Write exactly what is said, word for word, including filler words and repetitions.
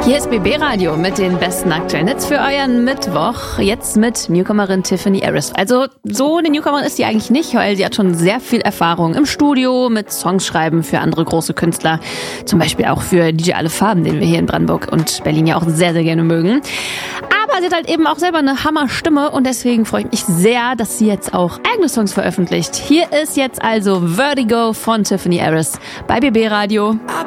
Hier ist B B Radio mit den besten aktuellen Hits für euren Mittwoch. Jetzt mit Newcomerin Tiffany Harris. Also so eine Newcomerin ist sie eigentlich nicht, weil sie hat schon sehr viel Erfahrung im Studio mit Songschreiben für andere große Künstler. Zum Beispiel auch für D J Alle Farben, den wir hier in Brandenburg und Berlin ja auch sehr, sehr gerne mögen. Aber sie hat halt eben auch selber eine Hammerstimme und deswegen freue ich mich sehr, dass sie jetzt auch eigene Songs veröffentlicht. Hier ist jetzt also Vertigo von Tiffany Harris bei B B Radio.